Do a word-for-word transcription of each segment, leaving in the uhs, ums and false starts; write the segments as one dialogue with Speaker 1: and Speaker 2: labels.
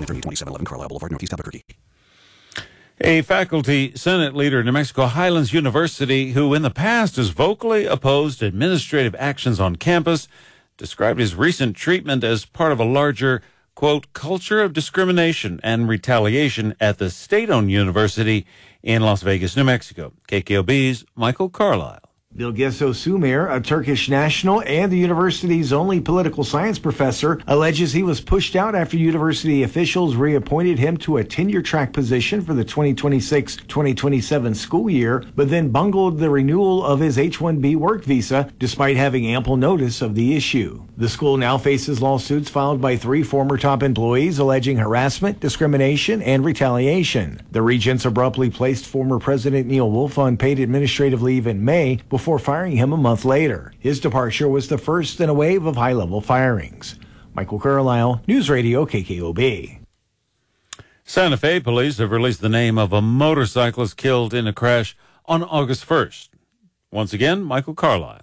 Speaker 1: located at thirty twenty-seven eleven Carlisle Boulevard, Northeast Albuquerque.
Speaker 2: A faculty senate leader at New Mexico Highlands University, who in the past has vocally opposed administrative actions on campus, described his recent treatment as part of a larger, quote, culture of discrimination and retaliation at the state-owned university in Las Vegas, New Mexico. K K O B's Michael Carlisle.
Speaker 3: Bilgeso Sumer, a Turkish national and the university's only political science professor, alleges he was pushed out after university officials reappointed him to a tenure-track position for the twenty twenty-six twenty twenty-seven school year, but then bungled the renewal of his H one B work visa despite having ample notice of the issue. The school now faces lawsuits filed by three former top employees alleging harassment, discrimination, and retaliation. The regents abruptly placed former President Neil Wolf on paid administrative leave in May before firing him a month later. His departure was the first in a wave of high-level firings. Michael Carlisle, News Radio K K O B.
Speaker 2: Santa Fe police have released the name of a motorcyclist killed in a crash on August first. Once again, Michael Carlisle.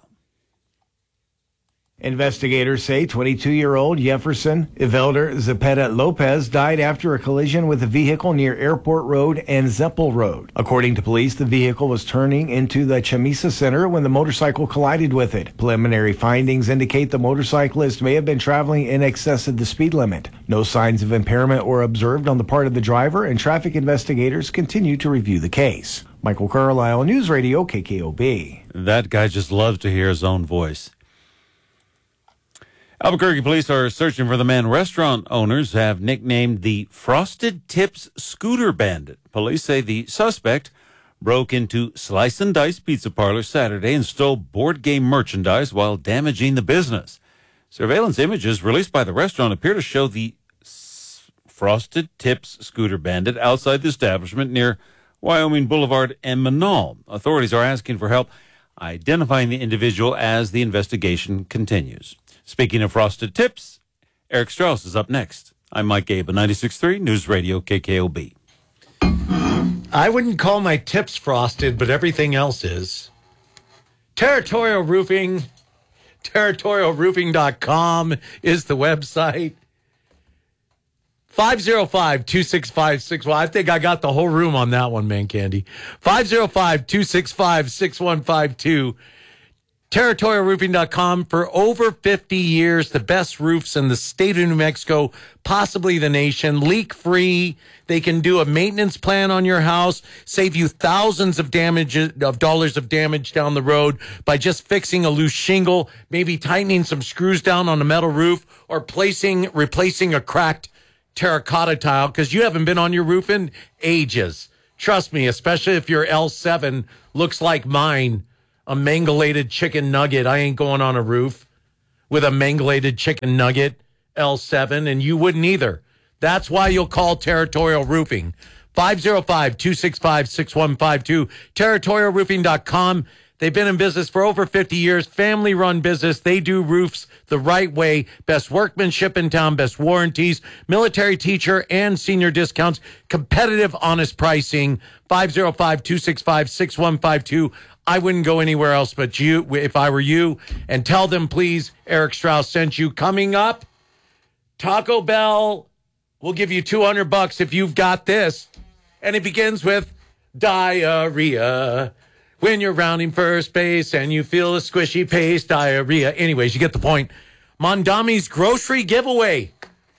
Speaker 3: Investigators say twenty-two-year-old Jefferson Evelder Zepeda Lopez died after a collision with a vehicle near Airport Road and Zeppel Road. According to police, the vehicle was turning into the Chamisa Center when the motorcycle collided with it. Preliminary findings indicate the motorcyclist may have been traveling in excess of the speed limit. No signs of impairment were observed on the part of the driver, and traffic investigators continue to review the case. Michael Carlisle, News Radio K K O B.
Speaker 2: That guy just loves to hear his own voice. Albuquerque police are searching for the man restaurant owners have nicknamed the Frosted Tips Scooter Bandit. Police say the suspect broke into Slice and Dice Pizza Parlor Saturday and stole board game merchandise while damaging the business. Surveillance images released by the restaurant appear to show the Frosted Tips Scooter Bandit outside the establishment near Wyoming Boulevard and Manal. Authorities are asking for help identifying the individual as the investigation continues. Speaking of Frosted Tips, Eric Strauss is up next. I'm Mike Gabe, ninety-six point three News Radio K K O B.
Speaker 4: I wouldn't call my tips frosted, but everything else is. Territorial Roofing, territorial roofing dot com is the website. five oh five, two six five, six one. I think I got the whole room on that one, man, Candy. five oh five, two six five, six one five two. territorial roofing dot com. For over fifty years, the best roofs in the state of New Mexico, possibly the nation, leak-free. They can do a maintenance plan on your house, save you thousands of damage of dollars of damage down the road by just fixing a loose shingle, maybe tightening some screws down on a metal roof, or placing replacing a cracked terracotta tile because you haven't been on your roof in ages. Trust me, especially if your L seven looks like mine. A mangalated chicken nugget. I ain't going on a roof with a mangalated chicken nugget L seven, and you wouldn't either. That's why you'll call Territorial Roofing. five oh five, two six five, six one five two. territorial roofing dot com. They've been in business for over fifty years. Family-run business. They do roofs the right way. Best workmanship in town. Best warranties. Military teacher and senior discounts. Competitive, honest pricing. five oh five, two six five, six one five two. I wouldn't go anywhere else but you if I were you. And tell them, please, Eric Strauss sent you. Coming up, Taco Bell will give you two hundred bucks if you've got this. And it begins with diarrhea. When you're rounding first base and you feel a squishy pace, diarrhea. Anyways, you get the point. Mondami's grocery giveaway.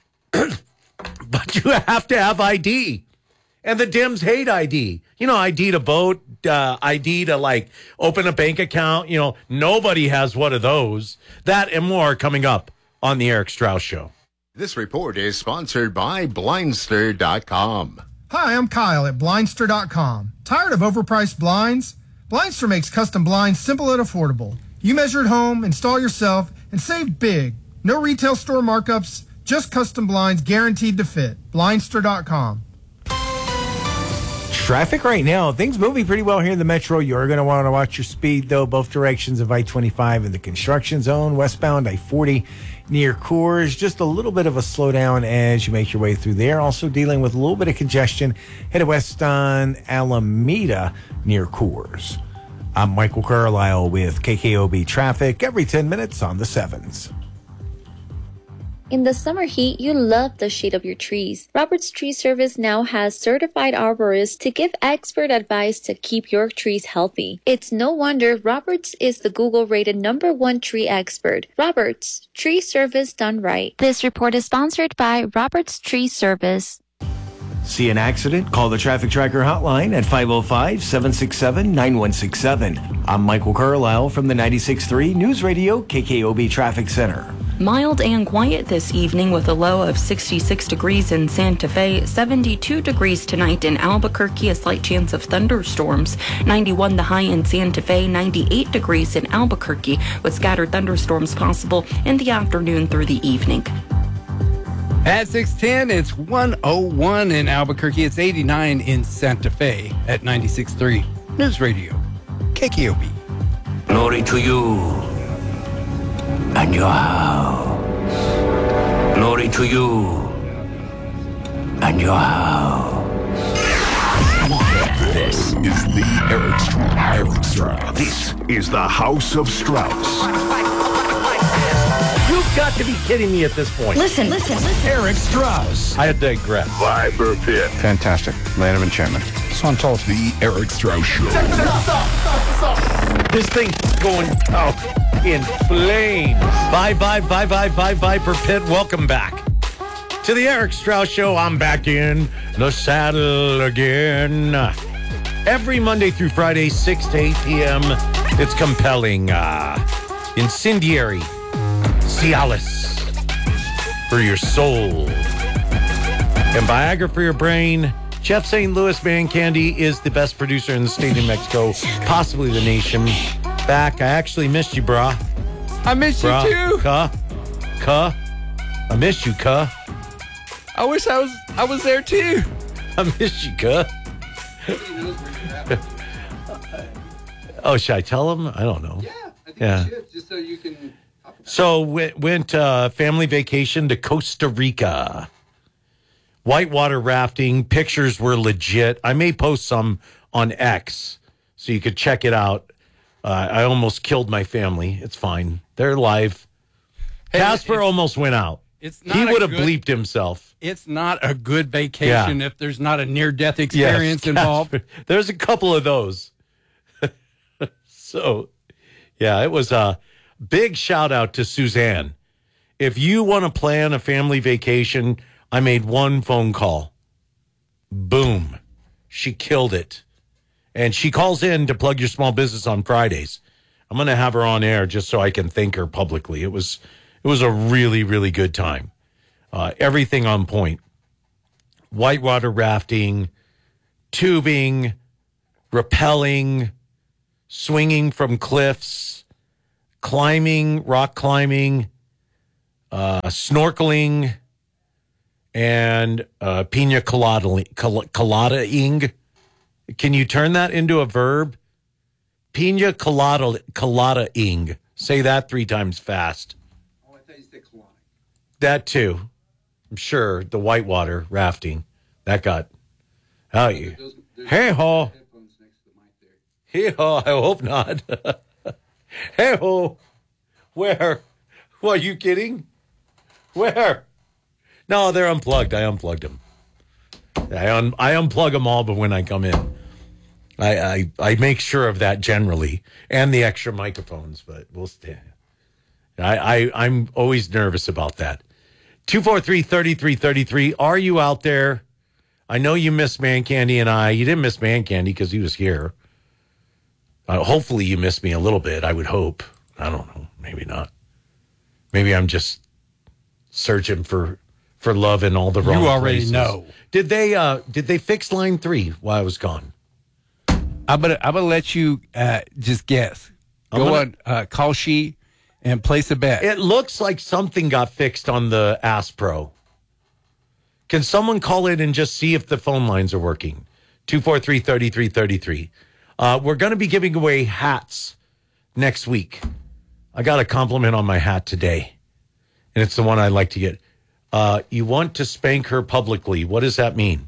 Speaker 4: But you have to have I D. And the Dems hate I D. You know, I D to vote, uh, I D to, like, open a bank account. You know, nobody has one of those. That and more coming up on the Eric Strauss Show.
Speaker 5: This report is sponsored by Blindster dot com.
Speaker 6: Hi, I'm Kyle at Blindster dot com. Tired of overpriced blinds? Blindster makes custom blinds simple and affordable. You measure at home, install yourself, and save big. No retail store markups, just custom blinds guaranteed to fit. Blindster dot com.
Speaker 3: Traffic right now, things moving pretty well here in the metro. You're going to want to watch your speed, though. Both directions of I twenty-five in the construction zone. Westbound I forty near Coors. Just a little bit of a slowdown as you make your way through there. Also dealing with a little bit of congestion headed west on Alameda near Coors. I'm Michael Carlisle with K K O B Traffic every ten minutes on the sevens.
Speaker 7: In the summer heat, you love the shade of your trees. Roberts Tree Service now has certified arborists to give expert advice to keep your trees healthy. It's no wonder Roberts is the Google-rated number one tree expert. Roberts, tree service done right. This report is sponsored by Roberts Tree Service.
Speaker 3: See an accident? Call the Traffic Tracker hotline at five oh five, seven six seven, nine one six seven. I'm Michael Carlisle from the ninety-six point three News Radio K K O B Traffic Center.
Speaker 8: Mild and quiet this evening with a low of sixty-six degrees in Santa Fe, seventy-two degrees tonight in Albuquerque, a slight chance of thunderstorms, ninety-one the high in Santa Fe, ninety-eight degrees in Albuquerque with scattered thunderstorms possible in the afternoon through the evening.
Speaker 9: At six ten, it's one oh one in Albuquerque. It's eighty-nine in Santa Fe at ninety-six point three News Radio, K K O B.
Speaker 10: Glory to you and your house. Glory to you and your house.
Speaker 11: This is the Eric Strauss. Eric Strauss. This is the House of Strauss.
Speaker 4: You've got to be kidding me at this point.
Speaker 12: Listen, listen, listen.
Speaker 11: Eric Strauss.
Speaker 4: I digress.
Speaker 11: Viper Pit.
Speaker 13: Fantastic. Land of enchantment.
Speaker 11: Son told the Eric Strauss Show.
Speaker 4: Check this out. Stop, stop, stop. This thing's going out in flames. Bye, bye, bye, bye, bye, Viper Pit. Welcome back to the Eric Strauss Show. I'm back in the saddle again. Every Monday through Friday, six to eight p.m. It's compelling, uh, incendiary, Cialis for your soul, and Viagra for your brain. Jeff Saint Louis Man Candy is the best producer in the state of Mexico, possibly the nation. Back. I actually missed you, brah.
Speaker 9: I missed
Speaker 4: brah.
Speaker 9: you too.
Speaker 4: Cuh. Cuh. I missed you, cuh.
Speaker 9: I wish I was I was there too.
Speaker 4: I missed you, cuh. Oh, should I tell him? I don't know.
Speaker 9: Yeah, I think
Speaker 4: yeah.
Speaker 9: you should, just so you can.
Speaker 4: So went, went uh, family vacation to Costa Rica. Whitewater rafting. Pictures were legit. I may post some on X so you could check it out. Uh, I almost killed my family. It's fine. They're alive.
Speaker 9: Hey,
Speaker 4: Casper almost went out.
Speaker 9: It's not
Speaker 4: he would have
Speaker 9: good,
Speaker 4: bleeped himself.
Speaker 9: It's not a good vacation
Speaker 4: Yeah.
Speaker 9: if there's not a near-death experience
Speaker 4: Yes,
Speaker 9: involved.
Speaker 4: Casper. There's a couple of those. So, yeah, it was a big shout out to Suzanne. If you want to plan a family vacation, I made one phone call. Boom. She killed it. And she calls in to plug your small business on Fridays. I'm going to have her on air just so I can thank her publicly. It was it was a really, really good time. Uh, everything on point. Whitewater rafting, tubing, rappelling, swinging from cliffs, climbing, rock climbing, uh, snorkeling, and uh, pina colada, colada-ing. Can you turn that into a verb? Pina colada, colada-ing. Say that three times fast.
Speaker 9: Oh, I thought you said colonic.
Speaker 4: That too. I'm sure the whitewater rafting. That got... Oh, you. Hey-ho. Hey-ho. I hope not. Hey-ho. Where? What, are you kidding? Where? No, they're unplugged. I unplugged them. I, un- I unplug them all, but when I come in. I, I I make sure of that generally, and the extra microphones, but we'll stay. I, I, I'm always nervous about that. two four three, three three three three. Are you out there? I know you missed Man Candy and I. You didn't miss Man Candy because he was here. Uh, hopefully you missed me a little bit, I would hope. I don't know. Maybe not. Maybe I'm just searching for, for love in all the wrong
Speaker 9: You already
Speaker 4: places.
Speaker 9: know.
Speaker 4: Did they uh, did they fix line three while I was gone?
Speaker 9: I'm gonna I'm gonna let you uh, just guess.
Speaker 4: I'm
Speaker 9: Go
Speaker 4: gonna-
Speaker 9: on uh, call sheet and place a bet.
Speaker 4: It looks like something got fixed on the Aspro. Can someone call in and just see if the phone lines are working? two four three, three three three three. Uh, we're going to be giving away hats next week. I got a compliment on my hat today, and it's the one I like to get. Uh, you want to spank her publicly. What does that mean?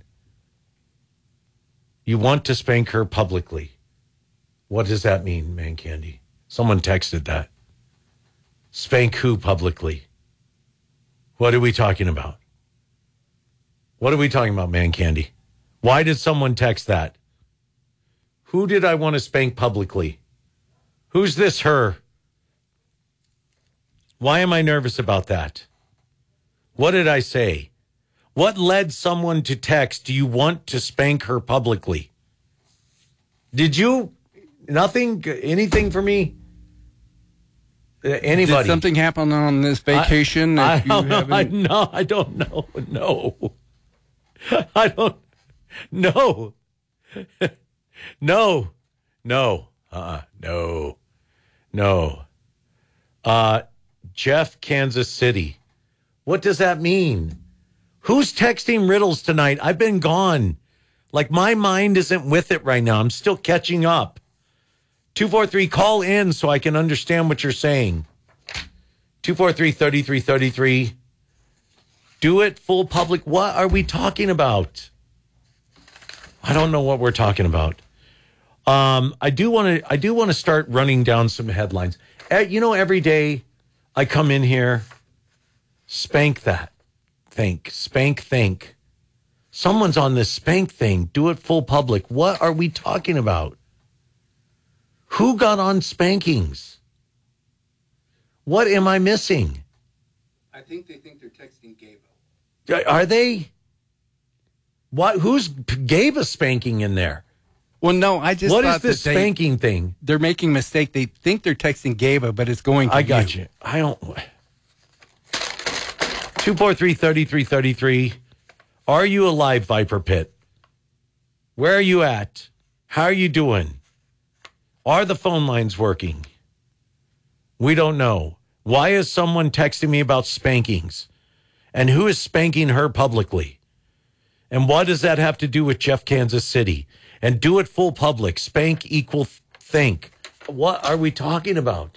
Speaker 4: You want to spank her publicly. What does that mean, Man Candy? Someone texted that. Spank who publicly? What are we talking about? What are we talking about, man candy? Why did someone text that? Who did I want to spank publicly? Who's this her? Why am I nervous about that? What did I say? What led someone to text, do you want to spank her publicly? Did you? Nothing? Anything for me? Uh, anybody?
Speaker 9: Did something happen on this vacation?
Speaker 4: I,
Speaker 9: that
Speaker 4: I,
Speaker 9: you
Speaker 4: don't know, I,
Speaker 9: haven't-
Speaker 4: no, I don't know. No. I don't. No. No. No. Uh-uh. No. No. Uh, Jeff, Kansas City. What does that mean? Who's texting riddles tonight? I've been gone. Like, my mind isn't with it right now. I'm still catching up. two four three, call in so I can understand what you're saying. two four three, three three three three. Do it full public. What are we talking about? I don't know what we're talking about. Um, I do want to. I do want to start running down some headlines. Eh, You know, every day I come in here, spank that, think, spank, think. Someone's on this spank thing. Do it full public. What are we talking about? Who got on spankings? What am I missing?
Speaker 9: I think they think they're texting Gabo.
Speaker 4: Are they? What? Who's gave a spanking in there?
Speaker 9: Well, no, I just
Speaker 4: What is
Speaker 9: thought
Speaker 4: this
Speaker 9: that they-
Speaker 4: spanking thing?
Speaker 9: They're making a mistake. They think they're texting Gabo, but it's going to
Speaker 4: I got you. I don't. two four three, three three three three. Are you alive, Viper Pit? Where are you at? How are you doing? Are the phone lines working? We don't know. Why is someone texting me about spankings? And who is spanking her publicly? And what does that have to do with Jeff, Kansas City? And do it full public. Spank equal think. What are we talking about?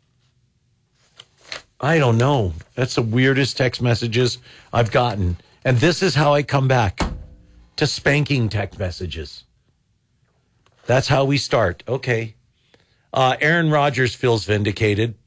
Speaker 4: I don't know. That's the weirdest text messages I've gotten. And this is how I come back to spanking text messages. That's how we start. Okay. Uh, Aaron Rodgers feels vindicated.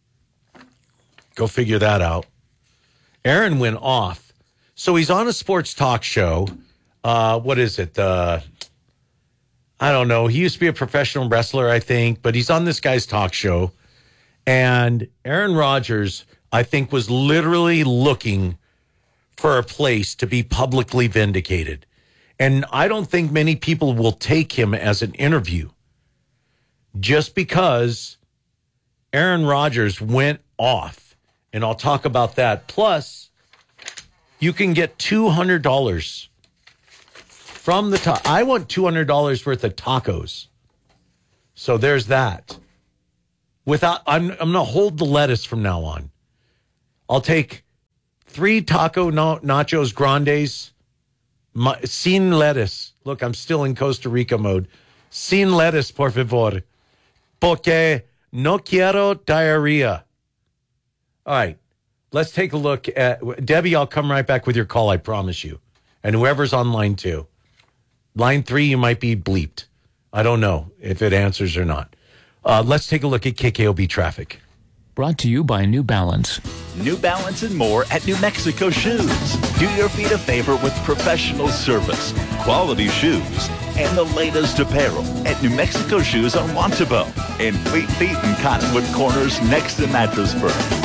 Speaker 4: Go figure that out. Aaron went off. So he's on a sports talk show. Uh, what is it? Uh, I don't know. He used to be a professional wrestler, I think, but he's on this guy's talk show. And Aaron Rodgers, I think, was literally looking for a place to be publicly vindicated. And I don't think many people will take him as an interview just because Aaron Rodgers went off. And I'll talk about that. Plus, you can get two hundred dollars from the ta- I want two hundred dollars worth of tacos. So there's that. Without, I'm, I'm going to hold the lettuce from now on. I'll take three taco no, nachos grandes, my, sin lettuce. Look, I'm still in Costa Rica mode. Sin lettuce, por favor. Porque no quiero diarrhea. All right, let's take a look at, Debbie, I'll come right back with your call, I promise you. And whoever's on line two. Line three, you might be bleeped. I don't know if it answers or not. Uh, let's take a look at K K O B traffic.
Speaker 12: Brought to you by New Balance.
Speaker 14: New Balance and more at New Mexico Shoes. Do your feet a favor with professional service, quality shoes, and the latest apparel at New Mexico Shoes on Montebo and Fleet Feet and Cottonwood Corners next to Mattress Firm.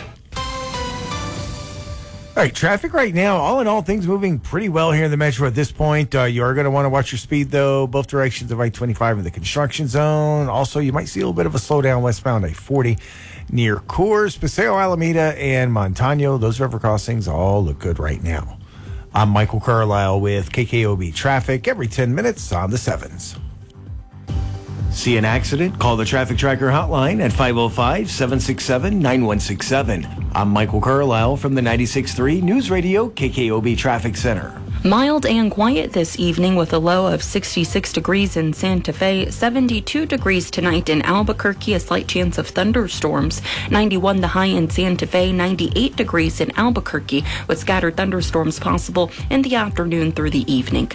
Speaker 3: All right, traffic right now, all in all, things moving pretty well here in the metro at this point. Uh, you are going to want to watch your speed, though, both directions of I twenty-five in the construction zone. Also, you might see a little bit of a slowdown westbound I forty near Coors, Paseo, Alameda, and Montano. Those river crossings all look good right now. I'm Michael Carlisle with K K O B Traffic every ten minutes on the sevens. See an accident? Call the Traffic Tracker hotline at five oh five, seven six seven, nine one six seven. I'm Michael Carlisle from the ninety-six point three News Radio K K O B Traffic Center.
Speaker 8: Mild and quiet this evening with a low of sixty-six degrees in Santa Fe, seventy-two degrees tonight in Albuquerque, a slight chance of thunderstorms, ninety-one the high in Santa Fe, ninety-eight degrees in Albuquerque, with scattered thunderstorms possible in the afternoon through the evening.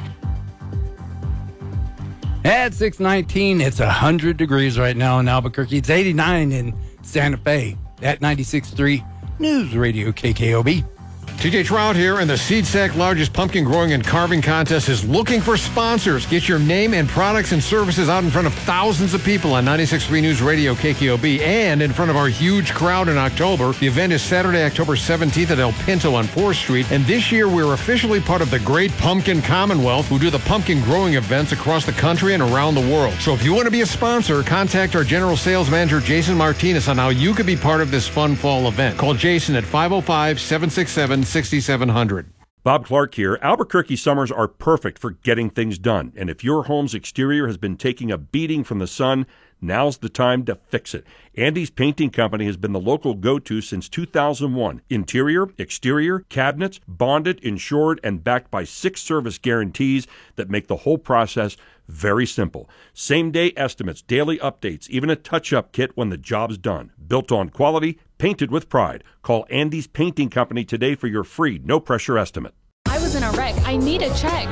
Speaker 9: At six nineteen, it's one hundred degrees right now in Albuquerque. It's eighty-nine in Santa Fe. At ninety-six point three News Radio K K O B.
Speaker 15: T J Trout here, and the Seed Sack largest pumpkin growing and carving contest is looking for sponsors. Get your name and products and services out in front of thousands of people on ninety-six point three News Radio K K O B and in front of our huge crowd in October. The event is Saturday, October seventeenth at El Pinto on fourth Street, and this year we're officially part of the Great Pumpkin Commonwealth, who do the pumpkin growing events across the country and around the world. So if you want to be a sponsor, contact our General Sales Manager, Jason Martinez, on how you could be part of this fun fall event. Call Jason at five oh five, seven six seven, six seven zero zero.
Speaker 16: Bob Clark here. Albuquerque summers are perfect for getting things done. And if your home's exterior has been taking a beating from the sun, now's the time to fix it. Andy's Painting Company has been the local go-to since two thousand one. Interior, exterior, cabinets, bonded, insured, and backed by six service guarantees that make the whole process very simple. Same-day estimates, daily updates, even a touch-up kit when the job's done. Built on quality, painted with pride. Call Andy's Painting Company today for your free, no-pressure estimate.
Speaker 17: I was in a wreck. I need a check.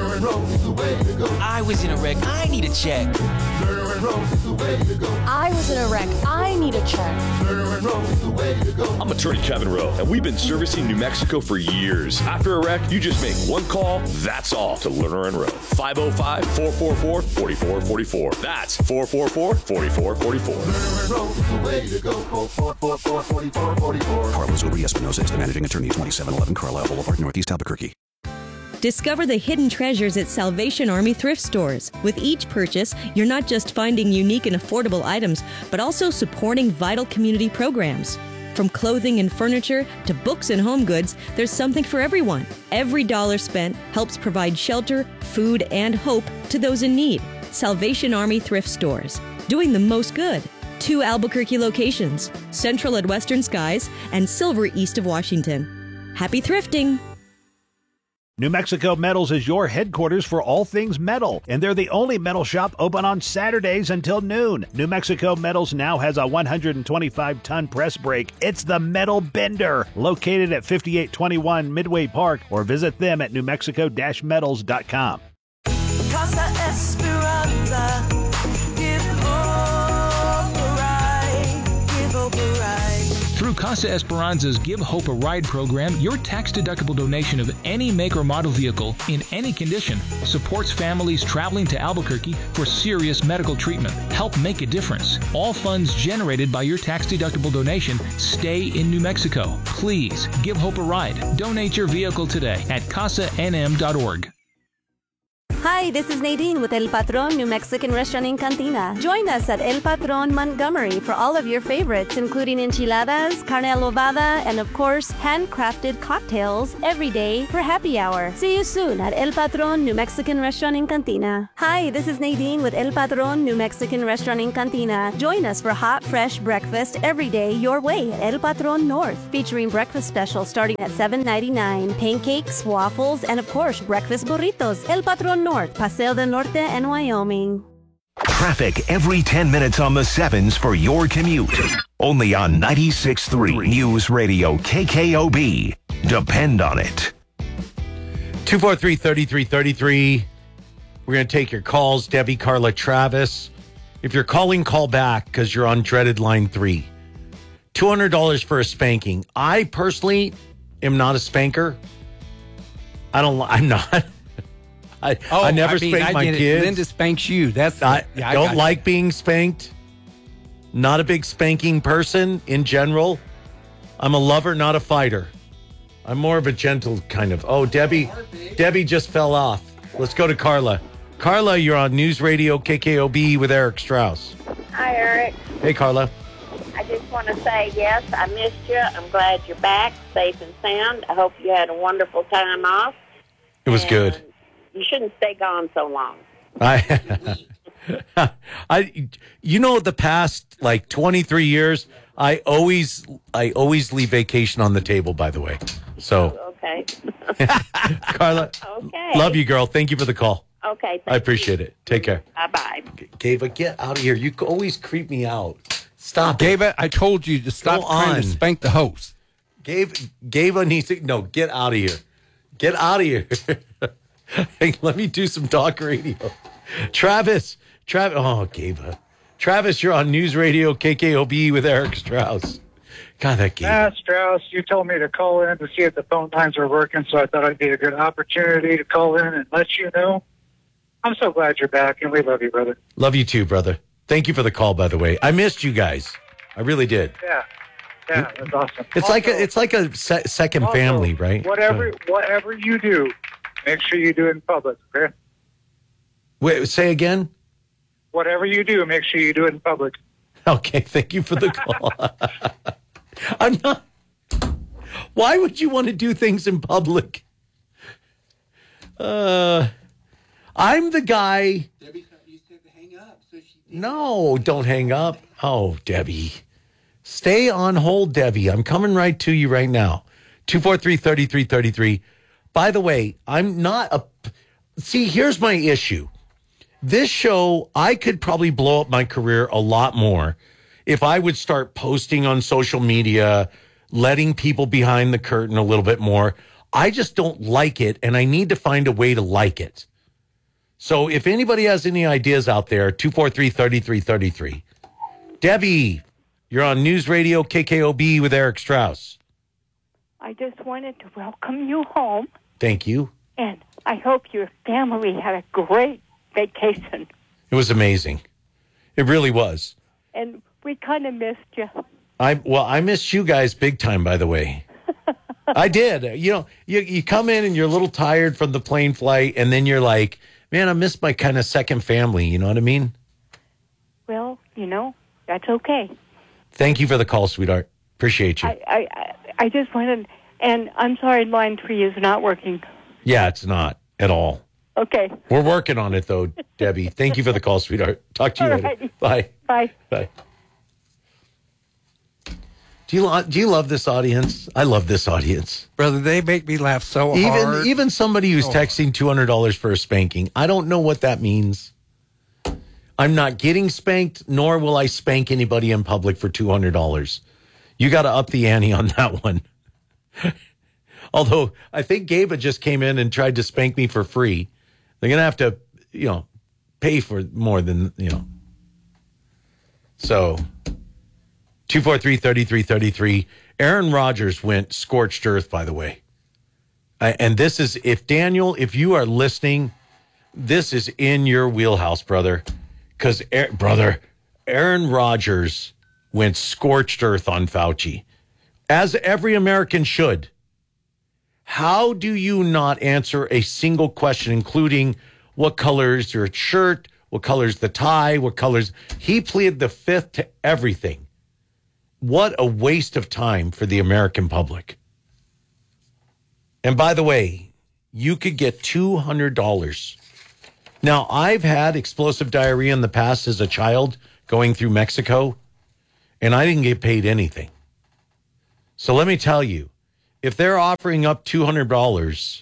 Speaker 18: I was in a wreck. I need a check.
Speaker 17: I was in a wreck. I need a check.
Speaker 19: I'm attorney Kevin Rowe, and we've been servicing New Mexico for years. After a wreck, you just make one call, that's all, to Lerner and Rowe. five oh five, four four four, four four four four. That's four four four, four four four four.
Speaker 1: Carlos Uri Espinosa is the managing attorney, twenty-seven eleven Carlisle Boulevard, Northeast Albuquerque.
Speaker 20: Discover the hidden treasures at Salvation Army thrift stores. With each purchase, you're not just finding unique and affordable items, but also supporting vital community programs. From clothing and furniture to books and home goods, there's something for everyone. Every dollar spent helps provide shelter, food, and hope to those in need. Salvation Army thrift stores, doing the most good. Two Albuquerque locations, Central at Western Skies and Silver east of Washington. Happy thrifting!
Speaker 21: New Mexico Metals is your headquarters for all things metal, and they're the only metal shop open on Saturdays until noon. New Mexico Metals now has a one hundred twenty-five ton press brake. It's the Metal Bender, located at fifty-eight twenty-one Midway Park, or visit them at new mexico dash metals dot com.
Speaker 22: Casa Esperanza, give hope a ride, give hope a ride.
Speaker 12: Through Casa Esperanza's Give Hope a Ride program, your tax-deductible donation of any make or model vehicle in any condition supports families traveling to Albuquerque for serious medical treatment. Help make a difference. All funds generated by your tax-deductible donation stay in New Mexico. Please give Hope a ride. Donate your vehicle today at casa n m dot org.
Speaker 23: Hi, this is Nadine with El Patron New Mexican Restaurant in Cantina. Join us at El Patron Montgomery for all of your favorites, including enchiladas, carne adobada, and of course, handcrafted cocktails every day for happy hour. See you soon at El Patron New Mexican Restaurant in Cantina. Hi, this is Nadine with El Patron New Mexican Restaurant in Cantina. Join us for hot, fresh breakfast every day your way at El Patron North, featuring breakfast specials starting at seven ninety-nine, pancakes, waffles, and of course, breakfast burritos. El Patron North, Paseo del Norte, and Wyoming.
Speaker 11: Traffic every ten minutes on the sevens for your commute. Only on ninety-six point three News Radio K K O B. Depend on it.
Speaker 4: two four three, three three three three. We're going to take your calls. Debbie, Carla, Travis. If you're calling, call back because you're on dreaded line three. two hundred dollars for a spanking. I personally am not a spanker. I don't, I'm not. I,
Speaker 9: oh,
Speaker 4: I never
Speaker 9: I mean,
Speaker 4: spank
Speaker 9: I
Speaker 4: my
Speaker 9: get it.
Speaker 4: kids.
Speaker 9: Linda spanks you. That's
Speaker 4: I
Speaker 9: yeah,
Speaker 4: don't
Speaker 9: I
Speaker 4: like being spanked. Not a big spanking person in general. I'm a lover, not a fighter. I'm more of a gentle kind of. Oh, Debbie, Debbie just fell off. Let's go to Carla. Carla, you're on News Radio K K O B with Eric Strauss.
Speaker 24: Hi, Eric.
Speaker 4: Hey, Carla.
Speaker 24: I just want to say, yes, I missed you. I'm glad you're back, safe and sound. I hope you had a wonderful time off.
Speaker 4: It was good.
Speaker 24: You shouldn't stay gone so long.
Speaker 4: I, I, you know, the past like twenty-three years, I always, I always leave vacation on the table. By the way, so
Speaker 24: okay,
Speaker 4: Carla,
Speaker 24: okay,
Speaker 4: love you, girl. Thank you for the call.
Speaker 24: Okay,
Speaker 4: I appreciate it. Take care.
Speaker 24: Bye bye.
Speaker 4: Gava, get out of here. You always creep me out. Stop,
Speaker 9: Gava. I told you to stop
Speaker 4: Go
Speaker 9: trying
Speaker 4: on.
Speaker 9: to spank the host.
Speaker 4: Gava, Gava needs to no. Get out of here. Get out of here. Hey, let me do some talk radio. Travis, Travis, oh, Gava. Travis, you're on News Radio K K O B with Eric Strauss. God, that Gabe.
Speaker 2: Ah, Strauss, you told me to call in to see if the phone lines are working, so I thought it'd be a good opportunity to call in and let you know. I'm so glad you're back, and we love you, brother.
Speaker 4: Love you too, brother. Thank you for the call, by the way. I missed you guys. I really did.
Speaker 2: Yeah, yeah, that's awesome.
Speaker 4: It's
Speaker 2: Also-
Speaker 4: like a, it's like a se- second
Speaker 2: also,
Speaker 4: family, right?
Speaker 2: Whatever, whatever you do, make sure you do it in public, okay?
Speaker 4: Wait, say again?
Speaker 2: Whatever you do, make sure you do it in public.
Speaker 4: Okay, thank you for the call. I'm not. Why would you want to do things in public? Uh, I'm the guy.
Speaker 5: Debbie, you said to hang up, so she did.
Speaker 4: No, don't hang up. Oh, Debbie. Stay on hold, Debbie. I'm coming right to you right now. two four three, three three three three. By the way, I'm not a. See, here's my issue. This show, I could probably blow up my career a lot more if I would start posting on social media, letting people behind the curtain a little bit more. I just don't like it, and I need to find a way to like it. So if anybody has any ideas out there, two four three, three three three three. Debbie, you're on News Radio K K O B with Eric Strauss.
Speaker 6: I just wanted to welcome you home,
Speaker 4: Thank you.
Speaker 6: and I hope your family had a great vacation.
Speaker 4: It was amazing. It really was.
Speaker 6: And we kind of missed you.
Speaker 4: I well, I missed you guys big time, by the way. I did. You know, you you come in and you're a little tired from the plane flight, and then you're like, man, I missed my kind of second family. You know what I mean?
Speaker 6: Well, you know, that's okay.
Speaker 4: Thank you for the call, sweetheart. Appreciate you.
Speaker 6: I, I, I- I just wanted, and I'm sorry line three is not working.
Speaker 4: Yeah, it's not at all.
Speaker 6: Okay.
Speaker 4: We're working on it, though, Debbie. Thank you for the call, sweetheart. Talk to you
Speaker 6: All
Speaker 4: later.
Speaker 6: righty.
Speaker 4: Bye.
Speaker 6: Bye.
Speaker 4: Bye. Do you lo- do you love this audience? I love this audience.
Speaker 9: Brother, they make me laugh so
Speaker 4: Even
Speaker 9: hard.
Speaker 4: even somebody who's
Speaker 9: Oh.
Speaker 4: texting two hundred dollars for a spanking. I don't know what that means. I'm not getting spanked, nor will I spank anybody in public for two hundred dollars. You got to up the ante on that one. Although I think Gabe just came in and tried to spank me for free. They're going to have to, you know, pay for more than, you know. So, two four three, three three three three. Aaron Rodgers went scorched earth, by the way. Uh, and this is, if Daniel, if you are listening, this is in your wheelhouse, brother. Because, brother, Aaron Rodgers went scorched earth on Fauci, as every American should. How do you not answer a single question, including what color is your shirt, what color is the tie, what colors? He pleaded the fifth to everything. What a waste of time for the American public. And by the way, you could get two hundred dollars. Now, I've had explosive diarrhea in the past as a child going through Mexico, and I didn't get paid anything. So let me tell you, if they're offering up two hundred dollars,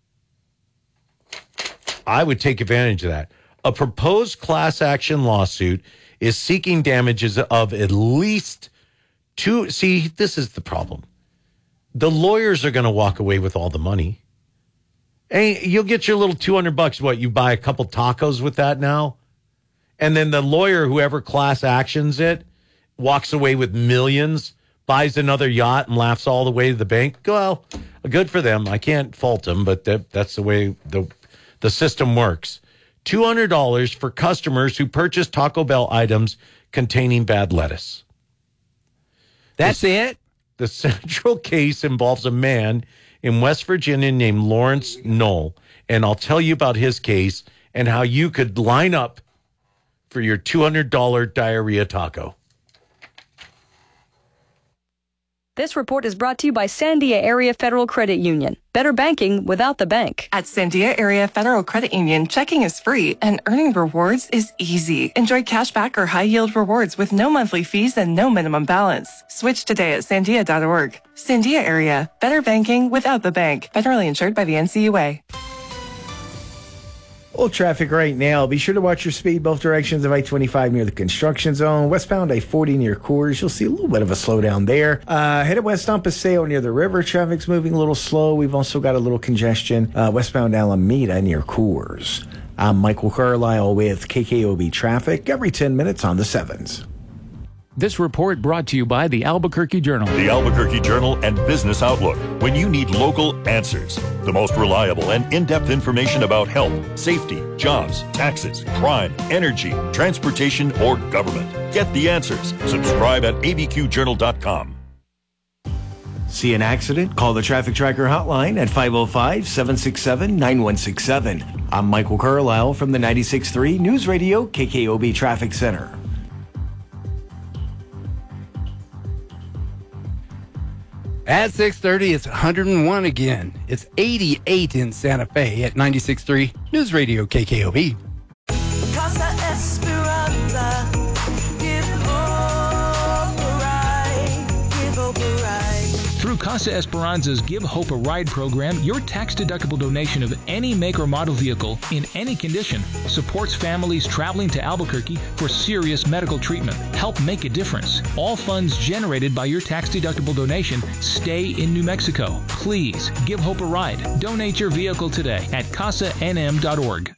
Speaker 4: I would take advantage of that. A proposed class action lawsuit is seeking damages of at least two. See, this is the problem. The lawyers are going to walk away with all the money. Hey, you'll get your little two hundred bucks. What, you buy a couple tacos with that now? And then the lawyer, whoever class actions it, walks away with millions, buys another yacht and laughs all the way to the bank. Well, good for them. I can't fault them, but that, that's the way the, the system works. two hundred dollars for customers who purchase Taco Bell items containing bad lettuce.
Speaker 9: That's
Speaker 4: the,
Speaker 9: it?
Speaker 4: The central case involves a man in West Virginia named Lawrence Knoll. And I'll tell you about his case and how you could line up for your two hundred dollars diarrhea taco.
Speaker 7: This report is brought to you by Sandia Area Federal Credit Union. Better banking without the bank.
Speaker 25: At Sandia Area Federal Credit Union, checking is free and earning rewards is easy. Enjoy cash back or high yield rewards with no monthly fees and no minimum balance. Switch today at sandia dot org. Sandia Area, better banking without the bank. Federally insured by the N C U A.
Speaker 3: Well, traffic right now. Be sure to watch your speed both directions of I twenty-five near the construction zone. Westbound I forty near Coors. You'll see a little bit of a slowdown there. Uh, headed west on Paseo near the river. Traffic's moving a little slow. We've also got a little congestion uh, westbound Alameda near Coors. I'm Michael Carlisle with K K O B Traffic every ten minutes on the sevens.
Speaker 12: This report brought to you by the Albuquerque Journal.
Speaker 8: The Albuquerque Journal and Business Outlook. When you need local answers, the most reliable and in-depth information about health, safety, jobs, taxes, crime, energy, transportation, or government. Get the answers. Subscribe at a b q journal dot com.
Speaker 3: See an accident? Call the Traffic Tracker hotline at five oh five, seven six seven, nine one six seven. I'm Michael Carlisle from the ninety-six point three News Radio K K O B Traffic Center.
Speaker 9: At six thirty, it's one hundred one again. It's eighty-eight in Santa Fe at ninety-six point three News Radio K K O B.
Speaker 22: Casa Esperanza, give hope a ride, give hope a ride.
Speaker 12: Through Casa Esperanza's Give Hope a Ride program, your tax-deductible donation of any make or model vehicle in any condition supports families traveling to Albuquerque for serious medical treatment. Help make a difference. All funds generated by your tax-deductible donation stay in New Mexico. Please give Hope a ride. Donate your vehicle today at casa n m dot org.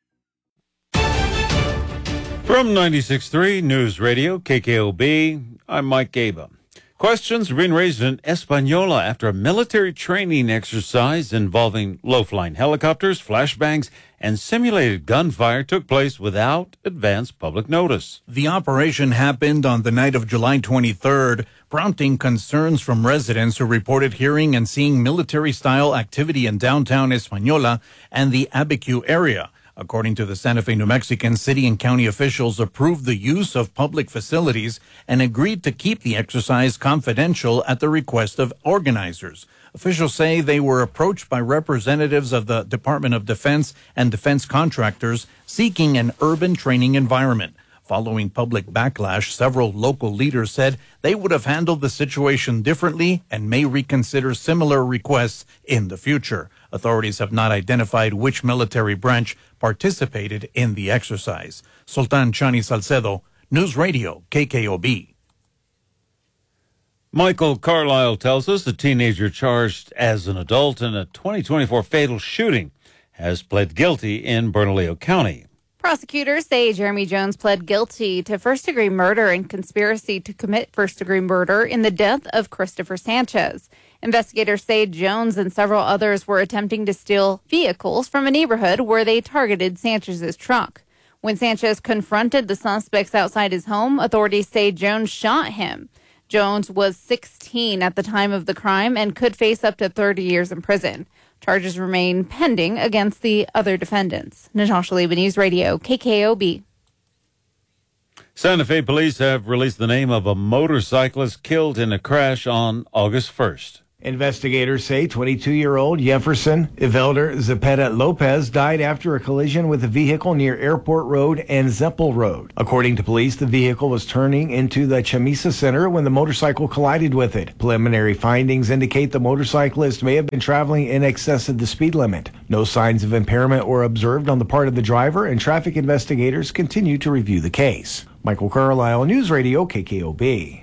Speaker 10: From ninety-six point three News Radio K K O B, I'm Mike Gaba. Questions are being raised in Española after a military training exercise involving low-flying helicopters, flashbangs, and simulated gunfire took place without advance public notice.
Speaker 13: The operation happened on the night of July twenty-third, prompting concerns from residents who reported hearing and seeing military-style activity in downtown Española and the Abiquiu area. According to the Santa Fe New Mexican, city and county officials approved the use of public facilities and agreed to keep the exercise confidential at the request of organizers. Officials say they were approached by representatives of the Department of Defense and defense contractors seeking an urban training environment. Following public backlash, several local leaders said they would have handled the situation differently and may reconsider similar requests in the future. Authorities have not identified which military branch participated in the exercise. Sultan Chani Salcedo, News Radio, K K O B.
Speaker 10: Michael Carlisle tells us the teenager charged as an adult in a twenty twenty-four fatal shooting has pled guilty in Bernalillo County.
Speaker 14: Prosecutors say Jeremy Jones pled guilty to first-degree murder and conspiracy to commit first-degree murder in the death of Christopher Sanchez. Investigators say Jones and several others were attempting to steal vehicles from a neighborhood where they targeted Sanchez's truck. When Sanchez confronted the suspects outside his home, authorities say Jones shot him. Jones was sixteen at the time of the crime and could face up to thirty years in prison. Charges remain pending against the other defendants. Natasha Leba, News Radio, K K O B.
Speaker 10: Santa Fe police have released the name of a motorcyclist killed in a crash on August first.
Speaker 3: Investigators say twenty-two-year-old Jefferson Evelder Zepeda Lopez died after a collision with a vehicle near Airport Road and Zeppel Road. According to police, the vehicle was turning into the Chamisa Center when the motorcycle collided with it. Preliminary findings indicate the motorcyclist may have been traveling in excess of the speed limit. No signs of impairment were observed on the part of the driver, and traffic investigators continue to review the case. Michael Carlisle, News Radio, K K O B.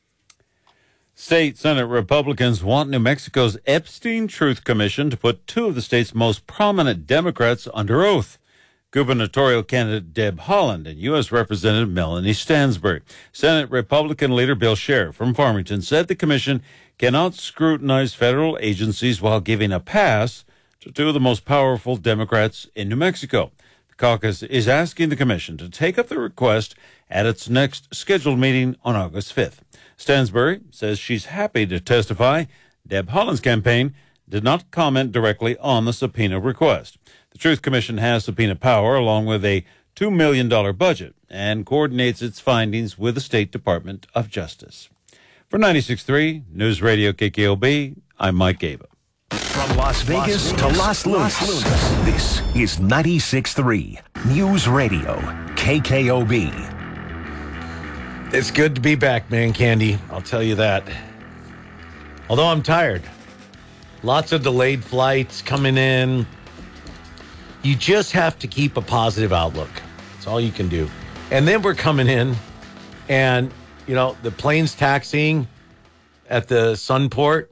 Speaker 10: State Senate Republicans want New Mexico's Epstein Truth Commission to put two of the state's most prominent Democrats under oath, gubernatorial candidate Deb Haaland and U S Representative Melanie Stansbury. Senate Republican leader Bill Scher from Farmington said the commission cannot scrutinize federal agencies while giving a pass to two of the most powerful Democrats in New Mexico. The caucus is asking the commission to take up the request at its next scheduled meeting on August fifth. Stansbury says she's happy to testify. Deb Haaland's campaign did not comment directly on the subpoena request. The Truth Commission has subpoena power along with a two million dollars budget and coordinates its findings with the State Department of Justice. For ninety-six point three News Radio K K O B, I'm Mike Gaba.
Speaker 11: From Las Vegas, to Las Lunas, this is ninety-six point three News Radio K K O B.
Speaker 4: It's good to be back, man, Candy. I'll tell you that. Although I'm tired. Lots of delayed flights coming in. You just have to keep a positive outlook. That's all you can do. And then we're coming in, and, you know, the plane's taxiing at the Sunport,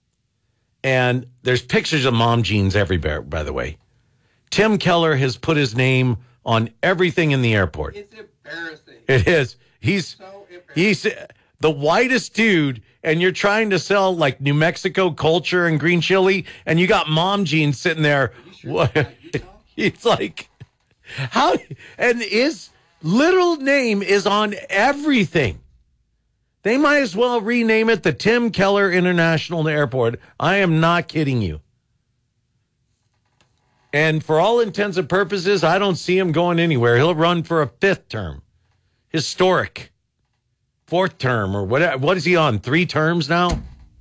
Speaker 4: and there's pictures of mom jeans everywhere, by the way. Tim Keller has put his name on everything in the airport.
Speaker 5: It's embarrassing.
Speaker 4: It is. He's
Speaker 5: so
Speaker 4: He's the whitest dude, and you're trying to sell like New Mexico culture and green chili, and you got mom jeans sitting there. What? He's like, how? And his literal name is on everything. They might as well rename it the Tim Keller International Airport. I am not kidding you. And for all intents and purposes, I don't see him going anywhere. He'll run for a fifth term. Historic. Fourth term or whatever. What is he on? Three terms now?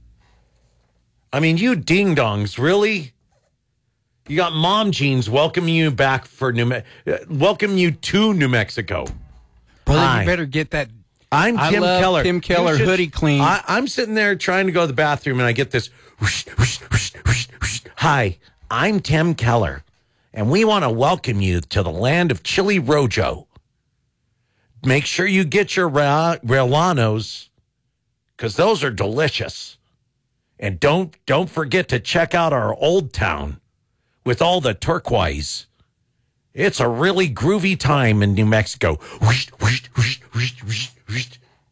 Speaker 4: I mean, you ding-dongs, really? You got mom jeans welcoming you back for New Me- welcome you to New Mexico.
Speaker 9: Brother,
Speaker 4: Hi.
Speaker 9: you better get that.
Speaker 4: I'm
Speaker 9: I
Speaker 4: Tim
Speaker 9: love
Speaker 4: Keller.
Speaker 9: Tim Keller
Speaker 4: You should-
Speaker 9: hoodie clean.
Speaker 4: I, I'm sitting there trying to go to the bathroom, and I get this. Whoosh, whoosh, whoosh, whoosh, whoosh. Hi, I'm Tim Keller, and we want to welcome you to the land of Chili Rojo. Make sure you get your ra- Relanos, because those are delicious. And don't don't forget to check out our old town with all the turquoise. It's a really groovy time in New Mexico. Whoosh, whoosh, whoosh, whoosh, whoosh, whoosh.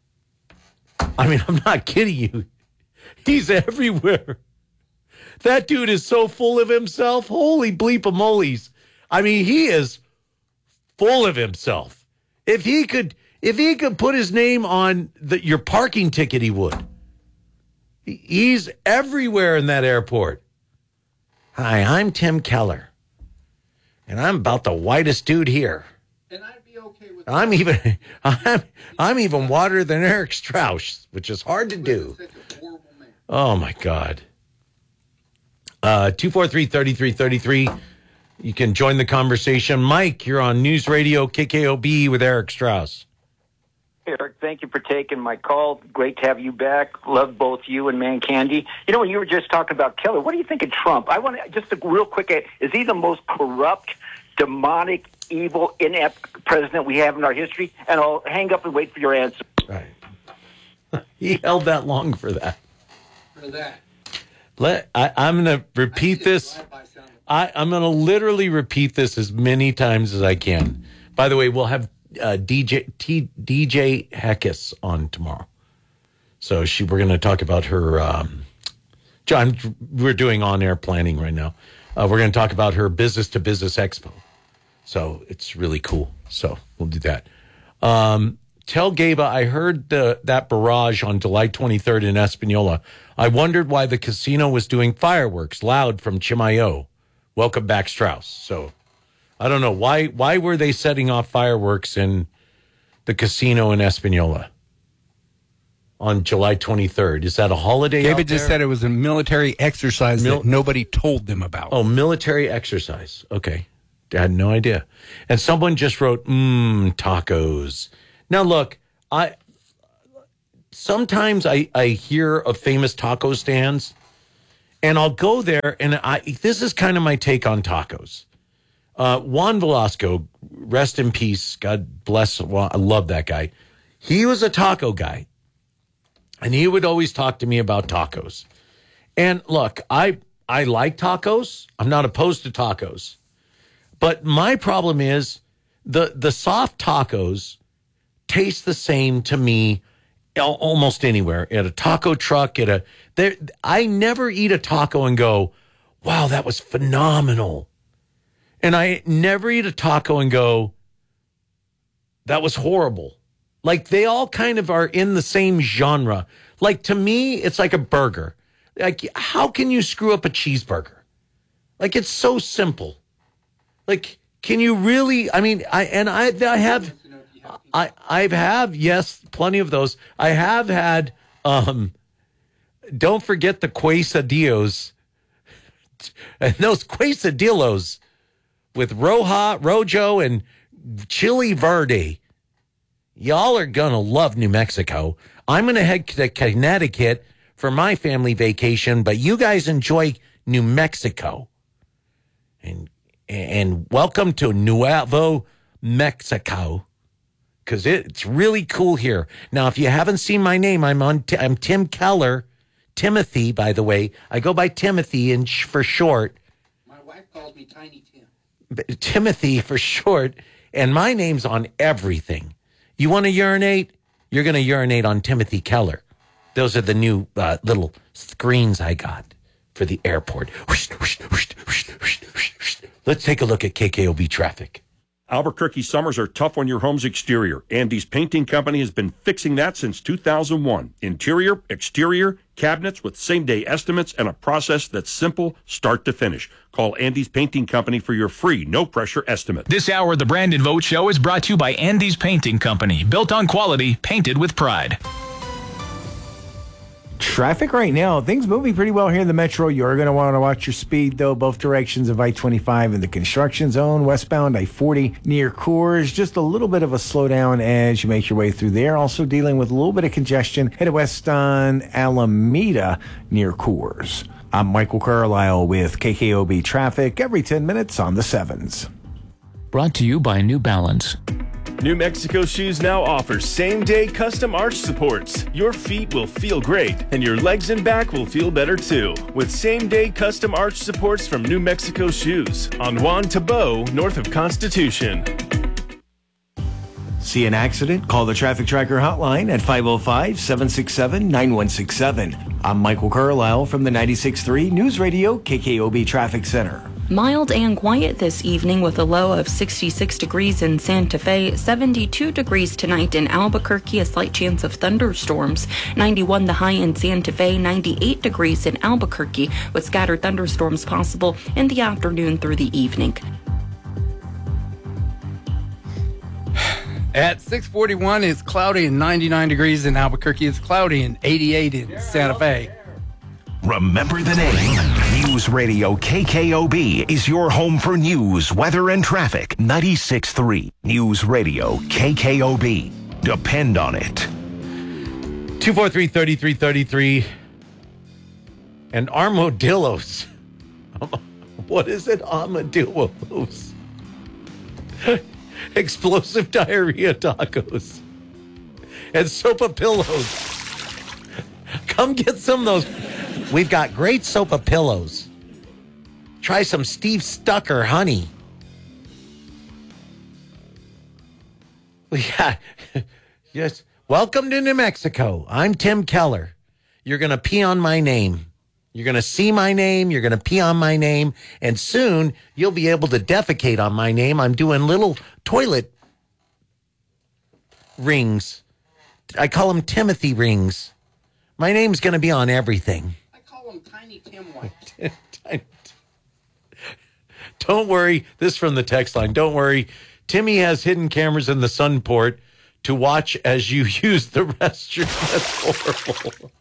Speaker 4: I mean, I'm not kidding you. He's everywhere. That dude is so full of himself. Holy bleep-a-molies. I mean, he is full of himself. If he could, if he could put his name on the, your parking ticket, he would. He- He's everywhere in that airport. Hi, I'm Tim Keller. And I'm about the whitest dude here.
Speaker 5: And I'd be okay with
Speaker 4: I'm even I'm I'm even whiter than Eric Strauss, which is hard to do. Oh my God. Uh two four three, three three three three. You can join the conversation. Mike, you're on News Radio K K O B with Eric Strauss.
Speaker 15: Eric, thank you for taking my call. Great to have you back. Love both you and Man Candy. You know, when you were just talking about Keller, what do you think of Trump? I want to just a real quick, is he the most corrupt, demonic, evil, inept president we have in our history? And I'll hang up and wait for your answer.
Speaker 4: Right. He held that long for that.
Speaker 5: for that.
Speaker 4: Let I, I'm going to repeat this. I, I'm going to literally repeat this as many times as I can. By the way, we'll have uh, D J T, D J Heckes on tomorrow. So she, we're going to talk about her. Um, John, we're doing on-air planning right now. Uh, we're going to talk about her business-to-business expo. So it's really cool. So we'll do that. Um, tell Gaba I heard the, that barrage on July twenty-third in Espanola. I wondered why the casino was doing fireworks loud from Chimayo. Welcome back, Strauss. So I don't know. Why Why were they setting off fireworks in the casino in Espanola on July twenty-third? Is that a holiday?
Speaker 9: David
Speaker 4: out
Speaker 9: just
Speaker 4: there?
Speaker 9: said it was a military exercise
Speaker 4: Mil-
Speaker 9: that nobody told them about.
Speaker 4: Oh, military exercise. Okay. I had no idea. And someone just wrote, mmm, tacos. Now, look, I sometimes I, I hear of famous taco stands, and I'll go there, and I this is kind of my take on tacos. Uh, Juan Velasco, rest in peace. God bless. Well, I love that guy. He was a taco guy, and he would always talk to me about tacos. And look, I I like tacos. I'm not opposed to tacos. But my problem is the the soft tacos taste the same to me al- almost anywhere. At a taco truck, at a there I never eat a taco and go, wow, that was phenomenal. And I never eat a taco and go, that was horrible. Like they all kind of are in the same genre. Like to me, it's like a burger. Like how can you screw up a cheeseburger? Like it's so simple. Like, can you really? I mean, I and I I have, I I've have yes, plenty of those. I have had. Um, don't forget the quesadillos, and those quesadillos with Roja, Rojo, and Chili Verde. Y'all are gonna love New Mexico. I'm gonna head to Connecticut for my family vacation, but you guys enjoy New Mexico. And. And welcome to Nuevo Mexico, because it's really cool here. Now, if you haven't seen my name, I'm on. I'm Tim Keller, Timothy. By the way, I go by Timothy and sh- for short.
Speaker 5: My wife calls me Tiny Tim.
Speaker 4: But Timothy for short, and my name's on everything. You want to urinate? you're going to urinate on Timothy Keller. Those are the new uh, little screens I got for the airport. Let's take a look at K K O B traffic.
Speaker 1: Albuquerque summers are tough on your home's exterior. Andy's Painting Company has been fixing that since two thousand one. Interior, exterior, cabinets with same-day estimates and a process that's simple start to finish. Call Andy's Painting Company for your free, no-pressure estimate.
Speaker 12: This hour of the Brandon Vogt Show is brought to you by Andy's Painting Company. Built on quality, painted with pride.
Speaker 3: Traffic right now, things moving pretty well here in the metro. You're going to want to watch your speed, though, both directions of I twenty-five in the construction zone. Westbound I forty near Coors. Just a little bit of a slowdown as you make your way through there. Also dealing with a little bit of congestion. Headed west on Alameda near Coors. I'm Michael Carlisle with K K O B Traffic every ten minutes on the sevens.
Speaker 12: Brought to you by New Balance.
Speaker 16: New Mexico Shoes now offers same-day custom arch supports. Your feet will feel great, and your legs and back will feel better too. With same-day custom arch supports from New Mexico Shoes on Juan Tabo, north of Constitution.
Speaker 3: See an accident? Call the Traffic Tracker hotline at five oh five, seven six seven, nine one six seven. I'm Michael Carlisle from the ninety-six point three News Radio K K O B Traffic Center.
Speaker 17: Mild and quiet this evening with a low of sixty-six degrees in Santa Fe, seventy-two degrees tonight in Albuquerque, a slight chance of thunderstorms, ninety-one the high in Santa Fe, ninety-eight degrees in Albuquerque with scattered thunderstorms possible in the afternoon through the evening.
Speaker 9: At six forty-one, it's cloudy and ninety-nine degrees in Albuquerque. It's cloudy and eighty-eight in Santa Fe.
Speaker 11: Remember the name. News Radio K K O B is your home for news, weather, and traffic. ninety-six point three News Radio K K O B. Depend on it.
Speaker 4: two four three, three three three three. And armadillos. What is it? Armadillos. Explosive diarrhea tacos. And sopa pillows. Come get some of those. We've got great sopa pillows. Try some Steve Stucker honey. Yeah. Yes. Welcome to New Mexico. I'm Tim Keller. You're going to pee on my name. You're going to see my name. You're going to pee on my name. And soon you'll be able to defecate on my name. I'm doing little toilet rings. I call them Timothy rings. My name's going to be on everything.
Speaker 5: Tiny Tim White.
Speaker 4: Don't worry. This is from the text line. Don't worry. Timmy has hidden cameras in the Sunport to watch as you use the restroom. That's horrible.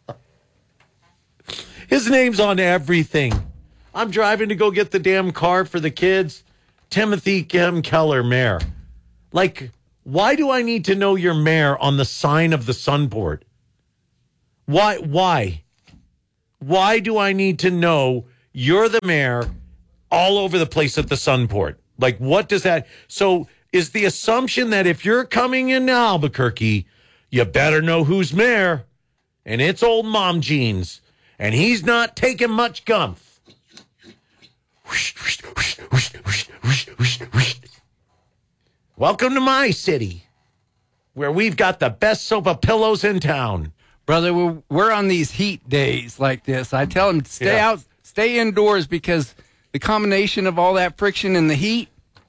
Speaker 4: His name's on everything. I'm driving to go get the damn car for the kids. Timothy Kim Keller, mayor. Like, why do I need to know your mayor on the sign of the Sunport? Why? Why? Why do I need to know you're the mayor all over the place at the Sunport? Like, what does that... So, is the assumption that if you're coming into Albuquerque, you better know who's mayor, and it's old Mom Jeans, and he's not taking much gumph. Welcome to my city, where we've got the best sopa pillows in town.
Speaker 9: Brother, we're, we're on these heat days like this. I tell them, stay
Speaker 4: Yeah.
Speaker 9: out, stay indoors, because the combination of all that friction and the heat,